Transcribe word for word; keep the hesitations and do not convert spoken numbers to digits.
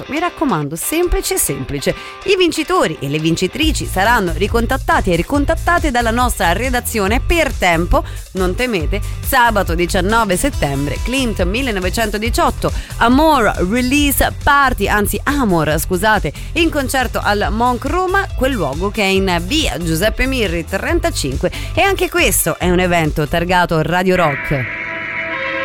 concerto, mi raccomando, semplice semplice. I vincitori e le vincitrici saranno ricontattati e ricontattate dalla nostra redazione per tempo, non temete. Sabato diciannove settembre, Clint millenovecentodiciotto, Amor Release Party, anzi Amor scusate, in concerto al Monk Roma, quel luogo che è in via Giuseppe Mirri trentacinque, e anche questo è un evento targato Radio Rock.